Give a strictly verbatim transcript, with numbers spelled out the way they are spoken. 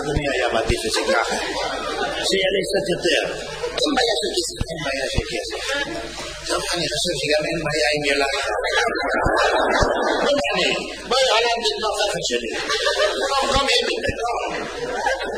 אדוני היה מעדיף את זה ככה? שיעלה קצת יותר. אין בעיה של כסף. אין בעיה של כסף. טוב, אני חושב שגם אין בעיה עם ילד. לא מעניין. בואי עליו לתנוחת שלי. לא, לא מעניין.